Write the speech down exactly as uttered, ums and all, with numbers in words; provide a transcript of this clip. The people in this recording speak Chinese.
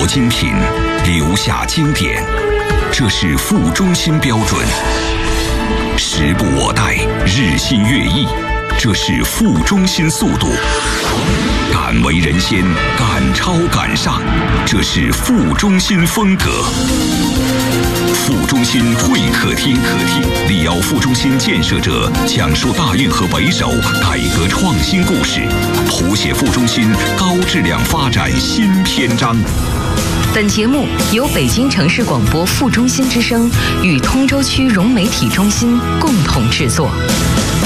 活精品，留下经典，这是副中心标准。时不我待，日新月异，这是副中心速度。敢为人先，敢超敢上，这是副中心风格。副中心会客厅，客厅力邀副中心建设者讲述大运河为首改革创新故事，谱写副中心高质量发展新篇章。 本节目由北京城市广播副中心之声与通州区融媒体中心共同制作。